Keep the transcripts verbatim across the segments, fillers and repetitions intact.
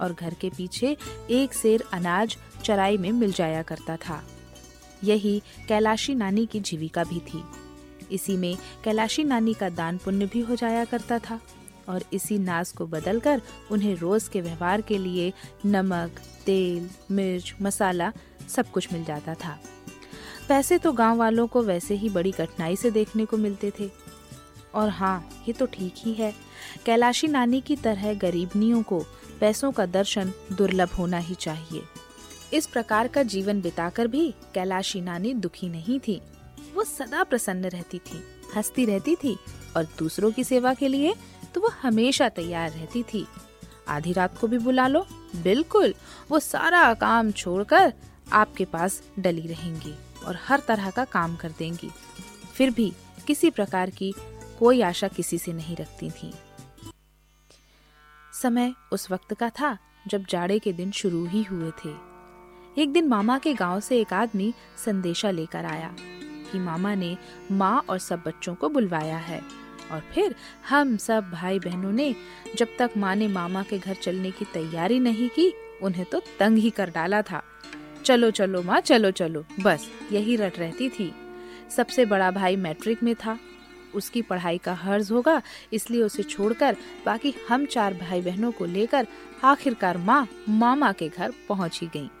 और घर के पीछे एक सेर अनाज चराई में मिल जाया करता था। यही कैलाशी नानी की जीविका भी थी। इसी में कैलाशी नानी का दान पुण्य भी हो जाया करता था और इसी नाज को बदलकर उन्हें रोज के व्यवहार के लिए नमक, तेल, मिर्च, मसाला सब कुछ मिल जाता था। पैसे तो गांव वालों को वैसे ही बड़ी कठिनाई से देखने को मिलते थे। और हाँ, ये तो ठीक ही है, कैलाशी नानी की तरह गरीबनियों को पैसों का दर्शन दुर्लभ होना ही चाहिए। इस प्रकार का जीवन बिताकर भी कैलाशी नानी दुखी नहीं थी। वो सदा प्रसन्न रहती थी, हंसती रहती थी और दूसरों की सेवा के लिए तो वो हमेशा तैयार रहती थी। आधी रात को भी बुला लो, बिल्कुल वो सारा काम छोड़कर आपके पास डली रहेंगी और हर तरह का काम कर देंगी। फिर भी किसी प्रकार की कोई आशा किसी से नहीं रखती थी। समय उस वक्त का था जब जाड़े के दिन शुरू ही हुए थे। एक दिन मामा के गांव से एक आदमी संदेशा लेकर आया कि मामा ने माँ और सब बच्चों को बुलवाया है। और फिर हम सब भाई बहनों ने जब तक माँ ने मामा के घर चलने की तैयारी नहीं की, उन्हें तो तंग ही कर डाला था। चलो चलो माँ, चलो चलो, बस यही रट रहती थी। सबसे बड़ा भाई मैट्रिक में था, उसकी पढ़ाई का हर्ज होगा, इसलिए उसे छोड़कर बाकी हम चार भाई बहनों को लेकर आखिरकार माँ मामा के घर पहुँच ही गई।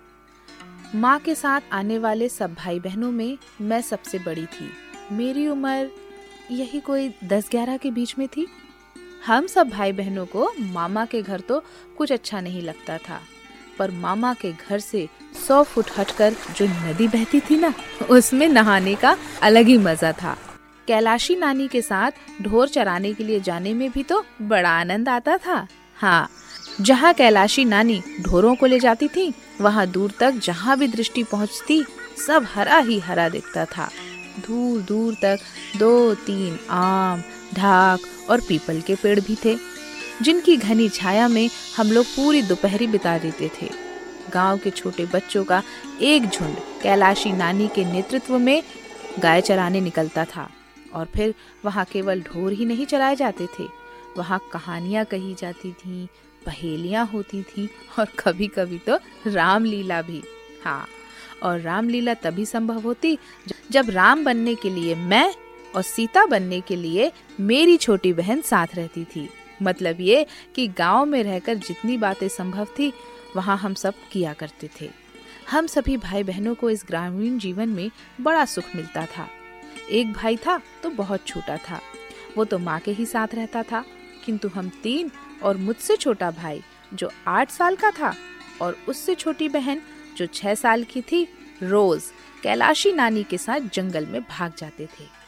माँ के साथ आने वाले सब भाई बहनों में मैं सबसे बड़ी थी। मेरी उम्र यही कोई दस ग्यारह के बीच में थी। हम सब भाई बहनों को मामा के घर तो कुछ अच्छा नहीं लगता था, पर मामा के घर से सौ फुट हटकर जो नदी बहती थी ना, उसमें नहाने का अलग ही मजा था। कैलाशी नानी के साथ ढोर चराने के लिए जाने में भी तो बड़ा आनंद आता था। हाँ, जहाँ कैलाशी नानी ढोरों को ले जाती थी, वहाँ दूर तक जहाँ भी दृष्टि पहुँचती सब हरा ही हरा दिखता था। दूर दूर तक दो तीन आम, ढाक और पीपल के पेड़ भी थे, जिनकी घनी छाया में हम लोग पूरी दोपहरी बिता देते थे। गांव के छोटे बच्चों का एक झुंड कैलाशी नानी के नेतृत्व में गाय चराने निकलता था। और फिर वहाँ केवल ढोर ही नहीं चराए जाते थे, वहाँ कहानियाँ कही जाती थीं, पहेलियाँ होती थीं और कभी कभी तो रामलीला भी। हाँ, और रामलीला तभी संभव होती जब राम बनने के लिए मैं और सीता बनने के लिए मेरी छोटी बहन साथ रहती थी। मतलब ये कि गांव में रहकर जितनी बातें संभव थी वहाँ हम सब किया करते थे। हम सभी भाई बहनों को इस ग्रामीण जीवन में बड़ा सुख मिलता था। एक भाई था तो बहुत छोटा था, वो तो माँ के ही साथ रहता था, किंतु हम तीन और मुझसे छोटा भाई जो आठ साल का था और उससे छोटी बहन जो छह साल की थी, रोज कैलाशी नानी के साथ जंगल में भाग जाते थे।